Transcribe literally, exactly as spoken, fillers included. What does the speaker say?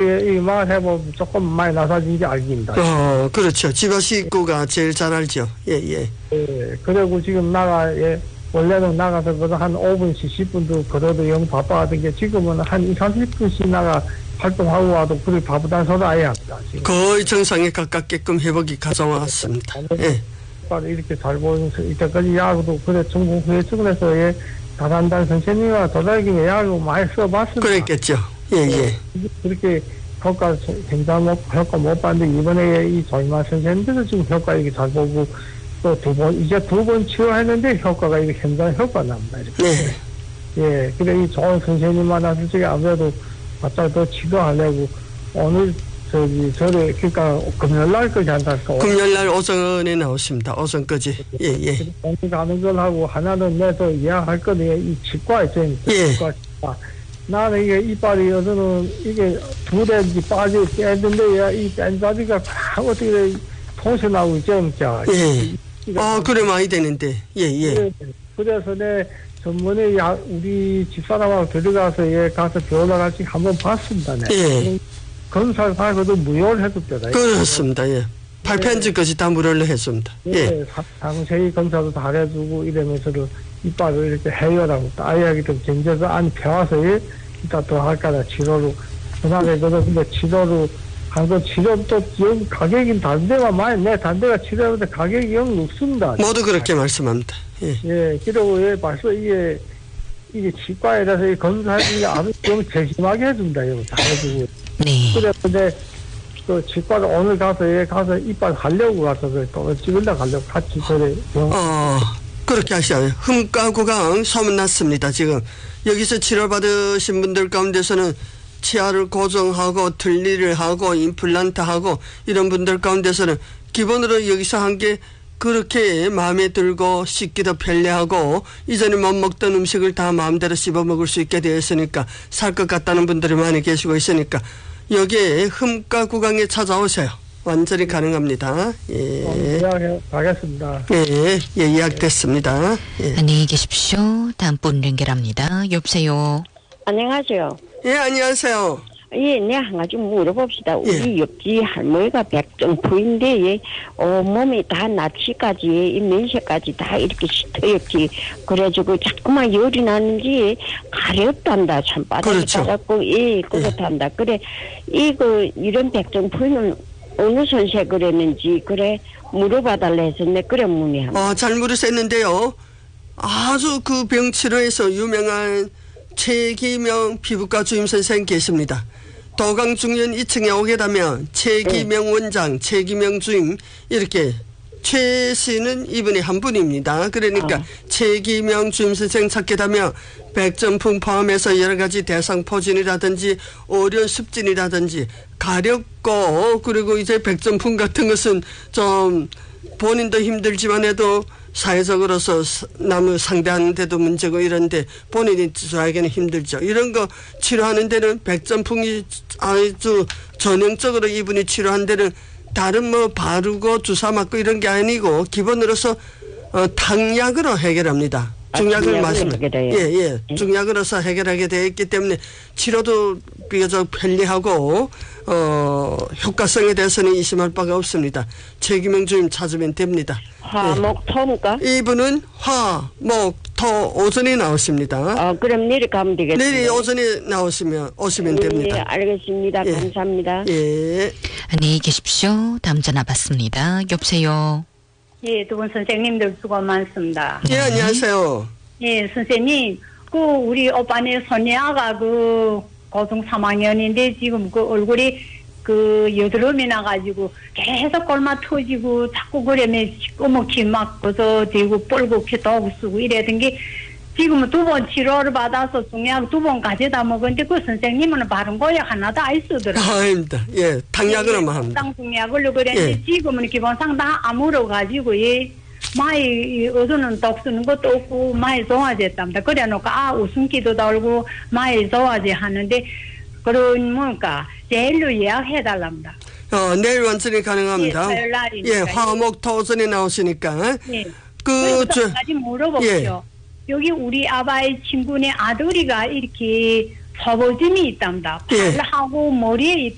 이 망해보면 조금 많이 나사진 게 알긴다. 어, 그렇죠. 지바 식구가 제일 잘 알죠. 예, 예. 예, 그리고 지금 나가, 예, 원래는 나가서 그래도 한 오 분씩 십 분도 그래도 영 바빠하던 게 지금은 한 이, 삼십 분씩 나가 활동하고 와도 그리 바쁘다는 소리 아예 합니다. 지금. 거의 정상에 가깝게끔 회복이 가져왔습니다. 예. 이렇게 잘 보면서 이때까지 야구도 그래 전국 후회증에서 예, 다단단 선생님과 도달기에 야구 많이 써봤습니다. 그랬겠죠. 예, 예. 그렇게 효과 굉장히 못, 효과 못 봤는데 이번에 이 조임만 선생님들도 지금 효과 이렇게 잘 보고 또 두 번, 이제 두 번 치료했는데 효과가 이렇게 굉장히 효과 납니다. 이렇게. 네. 예, 그래 이 좋은 선생님 만나서 저기 아무래도 바짝 더 치료하려고 오늘 저기 저래 그러니까 금요일 날까지 한다니까. 금요일 날 오전에 나오십니다. 오전까지. 예, 예. 오늘 가는 걸 하고 하나는 내도 예약할 거네. 이 치과 있잖아요. 예. 치과 치과. 나는 이게 이빨이 여서는 이게 두 대지 빠져 깨는데 이 뺀자리가 어떻게 통신 나고 있잖아. 예. 아, 그래 많이 되는데. 예, 예. 그래서 내 전번에 야, 우리 집사람하고 들어가서 예, 가서 병원을 같이 한번 봤습니다. 네. 예. 검사를 하고도 무효를 해줬잖아요. 그렇습니다. 예. 발편지까지 다 무료로 했습니다. 예. 예. 상세히 검사도 다 해주고 이러면서도 이빨을 이렇게 해결하고 아이하기 좀 견뎌서 안 펴와서 예, 이따 더 할까나 치료로. 그다음에 근데 치료로 한 거 치료 또 영 가격이 단데가 많이 내 단데가 치료하는데 가격이 영 높습니다. 모두 그렇게 말씀합니다. 예. 예, 그리고 예, 벌써 이게 이게 치과에라서 이 검사하는 게 아주 좀 세심하게 해준다 이거 다 해주고. 네. 그래 근데 또 치과를 오늘 가서 예 가서 이빨 하려고 가서 또 찍으려 가려고 같이 그래. 어, 그렇게 하셔요. 흠가 구강 소문났습니다. 지금 여기서 치료받으신 분들 가운데서는 치아를 고정하고 틀니를 하고 임플란트 하고 이런 분들 가운데서는 기본으로 여기서 한 게 그렇게 마음에 들고 씻기도 편리하고 이전에 못 먹던 음식을 다 마음대로 씹어 먹을 수 있게 되었으니까 살 것 같다는 분들이 많이 계시고 있으니까 여기에 흠가 구강에 찾아오세요. 완전히 가능합니다. 예. 예약 가겠습니다. 예, 예, 예약됐습니다. 예. 안녕히 계십시오. 다음 분 연결합니다. 여보세요. 안녕하세요. 예, 안녕하세요. 예, 네, 한 가지 물어봅시다. 우리 예. 옆집 할머니가 백정부인데, 예, 어, 몸이 다 나치까지, 이 면세까지 다 이렇게 시터였지. 그래가지고 자꾸만 열이 나는지 가렵단다. 참바닥에 그렇죠. 따랐고, 예, 그렇단다. 예. 그래, 이거, 이런 백정부인은 어느 선생 그랬는지, 그래, 물어봐달라 했었네. 그래, 문의합니다. 어, 잘 물으셨는데요. 아주 그 병 치료에서 유명한 최기명 피부과 주임 선생 계십니다. 도강중년 이 층에 오게 되면 최기명 네. 원장, 최기명 주임 이렇게 최 씨는 이분이 한 분입니다. 그러니까 아. 최기명 주임 선생 찾게 되면 백전풍 포함해서 여러 가지 대상포진이라든지 오련 습진이라든지 가렵고 그리고 이제 백전풍 같은 것은 좀 본인도 힘들지만 해도 사회적으로서 남을 상대하는데도 문제고 이런데 본인이 저에게는 힘들죠. 이런 거 치료하는 데는 백전풍이 아주 전형적으로 이분이 치료한 데는 다른 뭐 바르고 주사 맞고 이런 게 아니고 기본으로서 어, 당약으로 해결합니다. 중약을 아, 마시면 예예 예. 중약으로서 해결하게 되어 있기 때문에 치료도 비교적 편리하고 어 효과성에 대해서는 의심할 바가 없습니다. 최기명 주임 찾으면 됩니다. 화목토입니까? 예. 이분은 화목토 오전에 나오십니다. 어 그럼 내일 가면 되겠습니다. 내일 오전에 나오시면 오시면 예, 됩니다. 예, 알겠습니다. 예. 감사합니다. 예. 안녕히 계십시오. 다음 전화 받습니다. 여보세요. 예, 두 분 선생님들 수고 많습니다. 예, 안녕하세요. 예, 선생님, 그 우리 오빠네 손녀가 그 고등 삼 학년인데 지금 그 얼굴이 그 여드름이 나가지고 계속 골마 터지고 자꾸 그러면 시꺼멓게 막 그저 되고 뻘겋게 독 쓰고 이랬던 게 지금은 두 번 치료를 받아서 중약 두 번 가져다 먹었는데 그 선생님은 바른 고약 하나도 안 쓰더라고요. 아닙니다. 예, 당약으로만 합니다. 당 중약을 그랬는데 예. 지금은 기본상 다 아물어 가지고 예. 많이 어두는 독 쓰는 것도 없고 많이 좋아졌답니다. 그래놓고 아 웃음기도 돌고 많이 좋아져 하는데 그런 뭔가 제일로 예약해달랍니다. 어, 내일 완전히 가능합니다. 예, 토요일 날이니까. 예, 화목토 오전에 나오시니까. 예. 그, 저, 한 가지 물어볼게요. 예. 여기 우리 아바의 친구네 아들이가 이렇게 서버짐이 있답니다. 예. 발하고 머리에 있다.